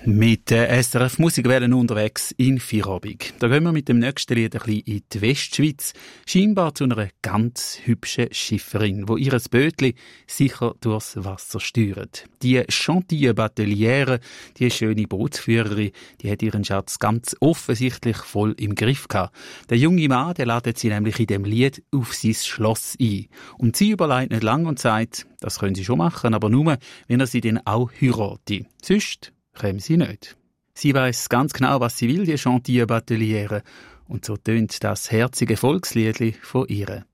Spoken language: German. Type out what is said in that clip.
Mit der SRF Musikwelle unterwegs in Feierabend. Da gehen wir mit dem nächsten Lied ein bisschen in die Westschweiz. Scheinbar zu einer ganz hübschen Schifferin, die ihr Bötli sicher durchs Wasser steuert. Die Chantilly Batelière, die schöne Bootsführerin, die hat ihren Schatz ganz offensichtlich voll im Griff gehabt. Der junge Mann, der ladet sie nämlich in dem Lied auf sein Schloss ein. Und sie überlegt nicht lang und sagt, das können sie schon machen, aber nur, wenn er sie dann auch heiratet. Sonst käme sie nicht. Sie weiss ganz genau, was sie will, die Chantilly Batelière. Und so tönt das herzige Volksliedli von ihr.